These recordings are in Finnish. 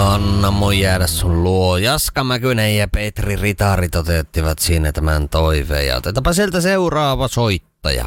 Anna mun jäädä sun luo. Jaska Mäkynen ja Petri Ritari toteuttivat siinä tämän toiveen. Ja otetaanpa sieltä seuraava soittaja.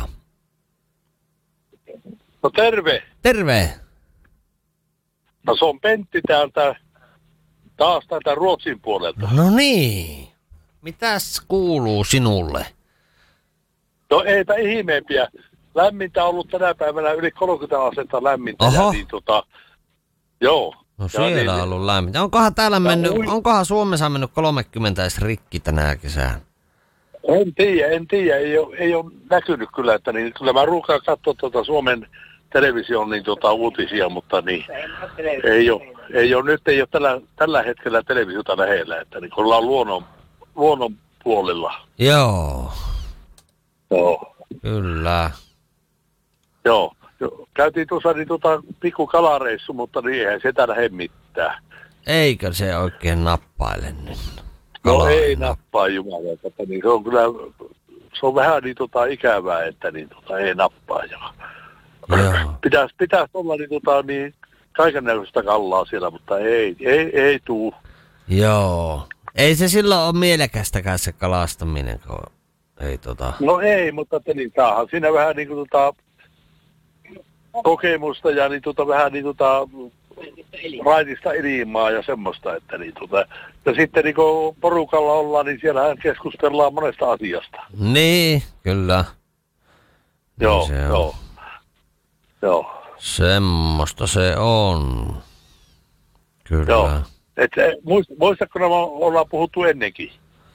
No terve. Terve. No se on Pentti täältä, taas täältä Ruotsin puolelta. No niin. Mitäs kuuluu sinulle? No eipä ihmeempiä. Lämmintä on ollut tänä päivänä yli 30 astetta lämmintä. Oho. Ja niin joo. No siellä on ollut lämmintä. Onkohan Suomessa mennyt 30 edes rikki tänä kesänä? En tiedä. Ei ole näkynyt kyllä, että niin, kyllä mä ruukaan katsoa Suomen television niin uutisia, mutta niin ei ole nyt tällä hetkellä televisiota lähellä, että niin ollaan luonnon puolella. Joo. Joo. Kyllä. Joo. Käytiin tuossa niin pikku kalareissu, mutta niin eihän se täällä mitään. Eikö se oikein nappaile nyt? No ei nappaa jumalauta, että niin se on kyllä, se on vähän niin ikävää, että niin ei nappaa. Joo. Pitäisi olla niin kaikennäköistä kallaa siellä, mutta ei tuu. Joo. Ei se silloin ole mielekästäkään se kalastaminen, kun ei No ei, mutta niin saahan siinä vähän niin kuin kokemusta ja niin vähän niin raitista ilmaa ja semmoista, että niin ja sitten niin kun porukalla ollaan, niin siellähän keskustellaan monesta asiasta. Niin, kyllä. Joo, niin joo. Semmosta se on. Kyllä. Joo. Muistatko, me ollaan puhuttu ennenkin?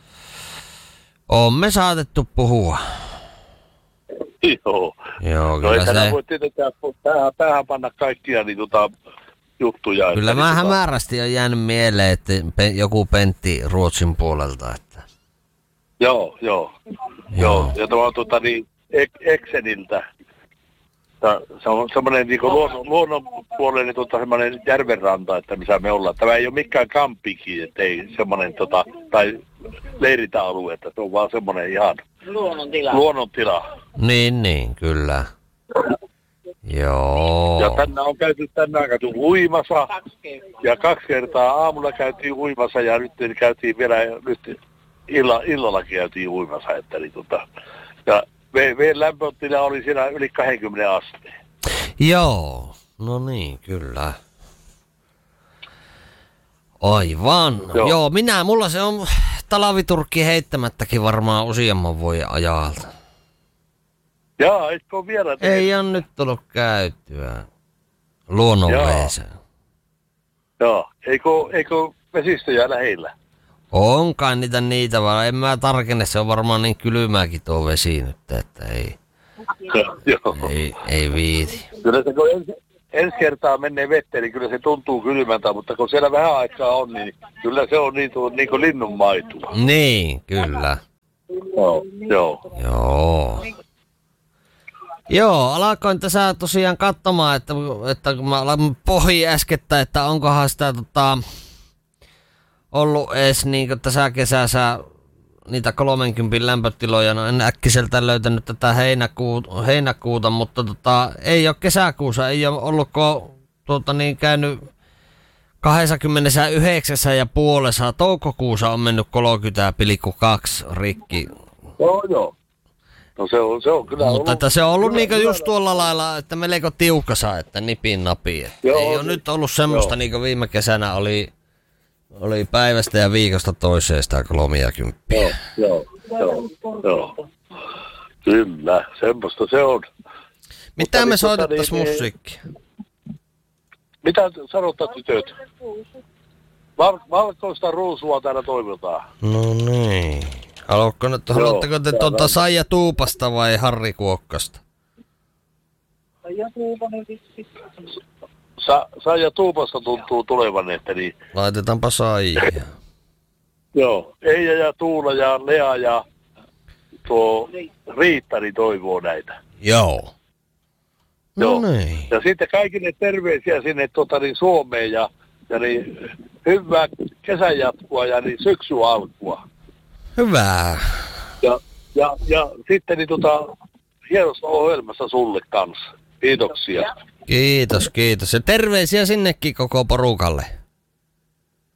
On me saatettu puhua. Joo. Joo, no kyllä ei se... voi tietenkään päähän panna kaikkia niin juttuja. Kyllä mä hämärästi on jäänyt mieleen, että joku Pentti Ruotsin puolelta, että... Joo. Ja tuo niin Ekseniltä. Se on semmoinen niin luonnonpuolinen semmoinen järvenranta, että missä me ollaan. Tämä ei ole mikään kampikin, että ei semmoinen tai leirintäalue, että se on vaan semmoinen ihan luonnontila. Niin, kyllä. Joo. Ja tänään käyty uimassa. Ja 2 kertaa aamulla käytiin uimassa ja nyt käytiin vielä, illallakin käytiin uimassa. Että niin ja veden lämpötila oli siellä yli 20 asteen. Joo, no niin, kyllä. Aivan. Joo, mulla se on talviturkki heittämättäkin varmaan useamman vuoden ajalta. Jaa, etkö ole vielä tehnyt? Ei ole nyt tullut käytyä luonnonveeseen. Joo, eikö vesistöjä lähellä? Onkaan niitä vaan en mä tarkenne, se on varmaan niin kylmääkin tuo vesi nyt, että ei. Joo. Ei viiti. Kyllä se kun ensi kertaa menee vetteen, niin kyllä se tuntuu kylmältä, mutta kun siellä vähän aikaa on, niin kyllä se on niin kuin linnun maitua. Niin, kyllä. Joo. Joo, alkoin tässä tosiaan katsomaan, että kun mä aloin pohjia äskettä, että onkohan sitä ollut edes niin tässä kesässä niitä 30 lämpötiloja. No en äkkiseltä löytänyt tätä heinäkuuta, mutta ei ole kesäkuussa, ei ole ollutko käynyt 29,5 toukokuussa on mennyt 30,2 rikki. Joo. No se on kyllä mutta ollut, että se on ollut niinku just tuolla lailla, että melko tiukassa, että nipin napi. Ei ole nyt ollut semmoista niinku viime kesänä oli päivästä ja viikosta toiseen sitä 30. Joo. Kyllä, semmoista se on. Mitä me soitettais musiikkia? Mitä sanotaan tytöt? Valkoista ruusua täällä toivotaan. No niin. Haluatteko te Saija Tuupasta vai Harri Kuokkasta? Saija Tuupanen vissi. Saija Tuupasta tuntuu tulevan, että niin. Laitetaanpa Saija. Joo. Eija ja Tuula ja Lea ja tuo Riittari toivoo näitä. Joo. No niin. Ja sitten kaikille terveisiä sinne Suomeen ja niin hyvää kesän jatkoa ja niin syksyn alkua. Hyvää. Ja sitten niin hienosta ohjelmassa sulle kanssa. Kiitoksia. Kiitos. Ja terveisiä sinnekin koko porukalle.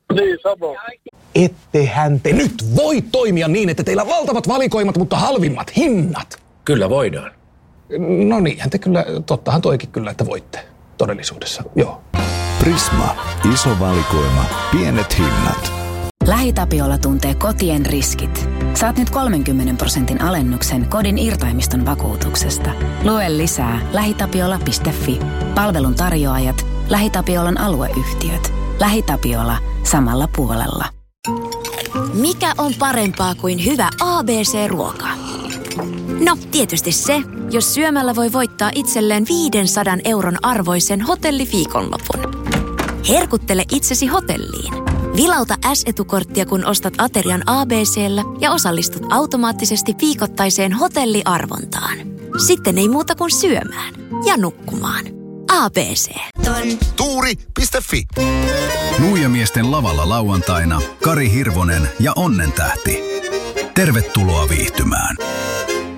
Niin, samoin. Ettehän te nyt voi toimia niin, että teillä valtavat valikoimat, mutta halvimmat hinnat. Kyllä voidaan. No niinhän te kyllä, tottahan toikin kyllä, että voitte todellisuudessa, joo. Prisma. Iso valikoima. Pienet hinnat. LähiTapiola tuntee kotien riskit. Saat nyt 30% alennuksen kodin irtaimiston vakuutuksesta. Lue lisää lähitapiola.fi. Palvelun tarjoajat, LähiTapiolan alueyhtiöt. LähiTapiola. Samalla puolella. Mikä on parempaa kuin hyvä ABC-ruoka? No, tietysti se, jos syömällä voi voittaa itselleen 500 € arvoisen hotelliviikonlopun. Herkuttele itsesi hotelliin. Vilauta S-etukorttia, kun ostat aterian ABC:llä ja osallistut automaattisesti viikoittaiseen hotelliarvontaan. Sitten ei muuta kuin syömään ja nukkumaan. ABC. Tuuri.fi. Nuijamiesten lavalla lauantaina Kari Hirvonen ja Onnentähti. Tervetuloa viihtymään.